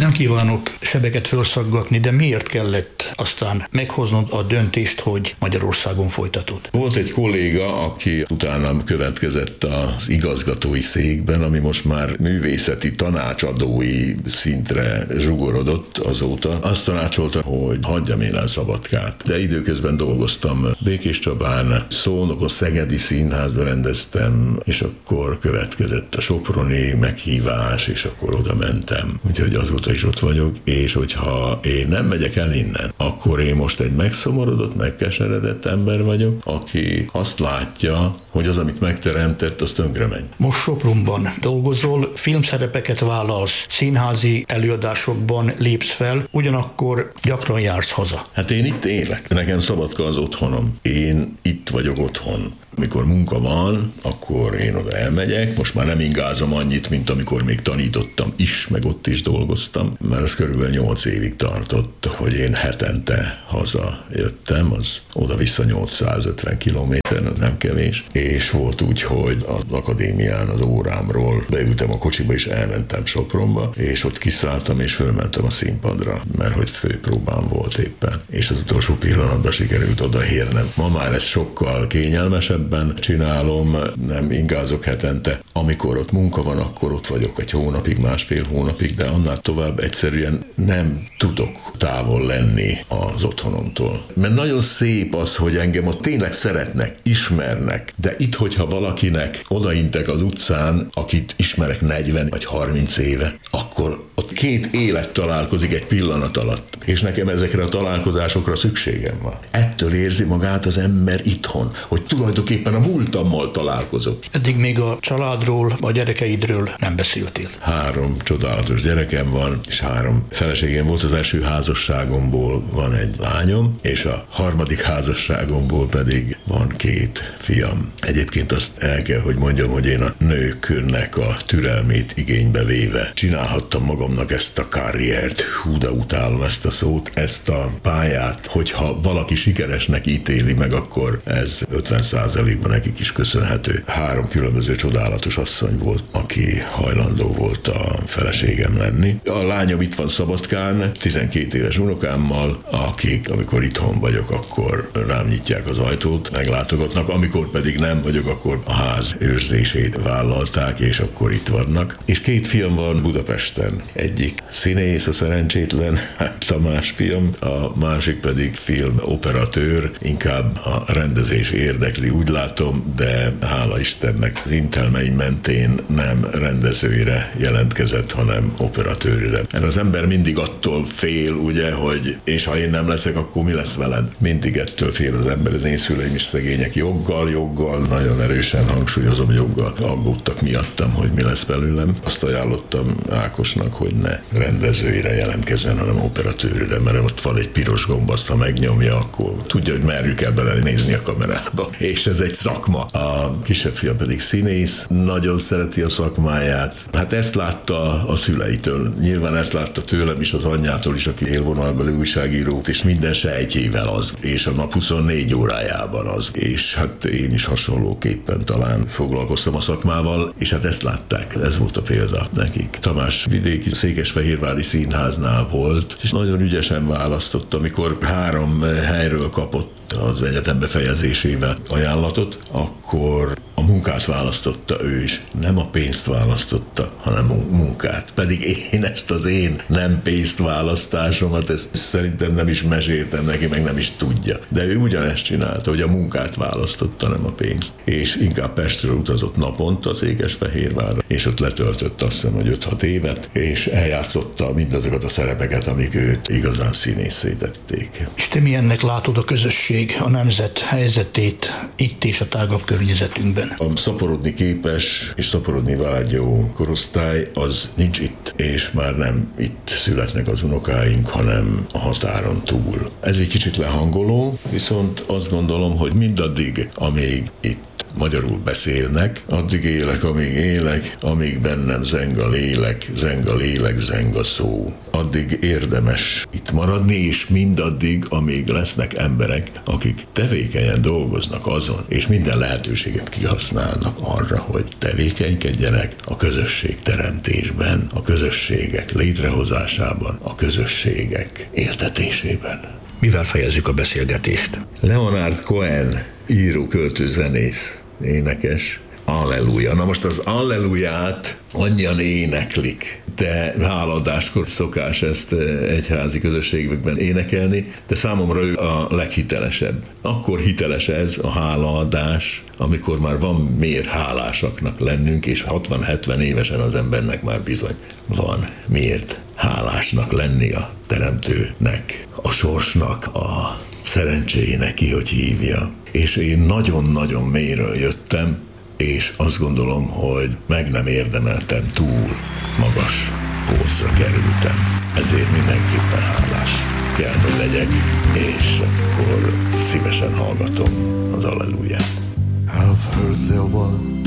Nem kívánok sebeket felszaggatni, de miért kellett aztán meghoznod a döntést, hogy Magyarországon folytatod? Volt egy kolléga, aki utána következett az igazgatói székben, ami most már művészeti tanácsadói szintre zsugorodott azóta. Azt tanácsolta, hogy hagyjam én el Szabadkát. De időközben dolgoztam Békéscsabán, Szolnokon, Szegedi Színházban rendeztem, és akkor következett a soproni meghívás, és akkor oda mentem. Úgyhogy azóta is ott vagyok, és hogyha én nem megyek el innen, akkor én most egy megszomorodott, megkeseredett ember vagyok, aki azt látja, hogy az, amit megteremtett, az tönkre megy. Most Sopronban dolgozol, filmszerepeket vállalsz, színházi előadásokban lépsz fel, ugyanakkor gyakran jársz haza. Hát én itt élek. Nekem Szabadka az otthonom. Én itt vagyok otthon. Amikor munka van, akkor én oda elmegyek. Most már nem ingázom annyit, mint amikor még tanítottam is, meg ott is dolgoztam, mert ez körülbelül 8 évig tartott, hogy én hetente hazajöttem, az oda-vissza 850 kilométer, az nem kevés. És volt úgy, hogy az akadémián az órámról beültem a kocsiba, és elmentem Sopronba, és ott kiszálltam, és fölmentem a színpadra, mert hogy főpróbám volt éppen. És az utolsó pillanatban sikerült odaérnem. Ma már ez sokkal kényelmesebb, csinálom, nem ingázok hetente. Amikor ott munka van, akkor ott vagyok egy hónapig, másfél hónapig, de annál tovább egyszerűen nem tudok távol lenni az otthonomtól. Mert nagyon szép az, hogy engem ott tényleg szeretnek, ismernek, de itt, hogyha valakinek odaintek az utcán, akit ismerek 40 vagy 30 éve, akkor ott 2 élet találkozik egy pillanat alatt. És nekem ezekre a találkozásokra szükségem van. Ettől érzi magát az ember itthon, hogy tulajdonképpen a múltammal találkozok. Eddig még a családról, a gyerekeidről nem beszéltél. 3 csodálatos gyerekem van, és 3 feleségem volt. Az első házasságomból van egy lányom, és a harmadik házasságomból pedig van 2 fiam. Egyébként azt el kell, hogy mondjam, hogy én a nőknek a türelmét igénybe véve csinálhattam magamnak ezt a karriert. Hú, de utálom ezt a szót, ezt a pályát, hogyha valaki sikeresnek ítéli meg, akkor ez 50%-ban nekik is köszönhető. 3 különböző csodálatos asszony volt, aki hajlandó volt a feleségem lenni. A lányom itt van Szabadkán, 12 éves unokámmal, akik, amikor itthon vagyok, akkor rám nyitják az ajtót, meglátogatnak, amikor pedig nem vagyok, akkor a ház őrzését vállalták, és akkor itt vannak. És 2 fiam van Budapesten. Egyik színész, a szerencsétlen Tamás fiam, a másik pedig filmoperatőr, inkább a rendezés érdekli, úgy látom, de hála Istennek az intelmeim mentén nem rendezőire jelentkezett, hanem operatőrire. Mert az ember mindig attól fél, ugye, hogy és ha én nem leszek, akkor mi lesz veled? Mindig ettől fél az ember, az én szüleim is szegények joggal, nagyon erősen hangsúlyozom, joggal aggódtak miattam, hogy mi lesz belőlem. Azt ajánlottam Ákosnak, hogy ne rendezőire jelentkezzen, hanem operatőrire, mert ott van egy piros gomb, azt ha megnyomja, akkor tudja, hogy merjük kell belenézni a kamerába. És ez egy szakma. A kisebb fia pedig színész, nagyon szereti a szakmáját. Hát ezt látta a szüleitől. Nyilván ezt látta tőlem is, az anyjától is, aki élvonalbeli újságíró, és minden sejtjével az, és a nap 24 órájában az. És hát én is hasonlóképpen talán foglalkoztam a szakmával, és hát ezt látták. Ez volt a példa nekik. Tamás vidéki Székesfehérvári Színháznál volt, és nagyon ügyesen választott, amikor 3 helyről kapott az egyetem befejezésével ajánlatot, akkor a munkát választotta ő is. Nem a pénzt választotta, hanem munkát. Pedig én ezt az én nem pénzt választásomat, ezt szerintem nem is meséltem neki, meg nem is tudja. De ő ugyanezt csinálta, hogy a munkát választotta, nem a pénzt. És inkább Pestről utazott naponta Székesfehérvárra, és ott letöltött azt hiszem, hogy 5-6 évet, és eljátszotta mindazokat a szerepeket, amik őt igazán színészé tették. És te milyennek látod a közösség, a nemzet helyzetét itt és a tágabb környezetünkben? A szaporodni képes és szaporodni vágyó korosztály az nincs itt, és már nem itt születnek az unokáink, hanem a határon túl. Ez egy kicsit lehangoló, viszont azt gondolom, hogy mindaddig, amíg itt magyarul beszélnek, addig élek, amíg bennem zeng a lélek, zeng a szó. Addig érdemes itt maradni, és mindaddig, amíg lesznek emberek, akik tevékenyen dolgoznak azon, és minden lehetőséget kihasználnak arra, hogy tevékenykedjenek a közösségteremtésben, a közösségek létrehozásában, a közösségek éltetésében. Mivel fejezzük a beszélgetést? Leonard Cohen, író, költő, zenész, énekes, Alleluja. Na most az Alleluját annyian éneklik, de hálaadáskor szokás ezt egyházi közösségekben énekelni, de számomra ő a leghitelesebb. Akkor hiteles ez a hálaadás, amikor már van miért hálásaknak lennünk, és 60-70 évesen az embernek már bizony van miért hálásnak lenni a teremtőnek, a sorsnak, a szerencséjének, ki hogy hívja. És én nagyon-nagyon mélyről jöttem, és azt gondolom, hogy meg nem érdemeltem, túl magas pózra kerültem. Ezért mindenképpen hálás kell, hogy legyek, és akkor szívesen hallgatom az Alleluját. I've heard there was